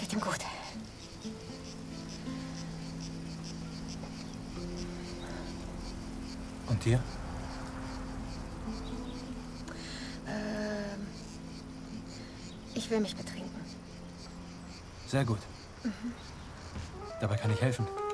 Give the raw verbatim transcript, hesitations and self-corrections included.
geht ihm gut. Und dir? Ähm, ich will mich betrinken. Sehr gut. Mhm. Dabei kann ich helfen.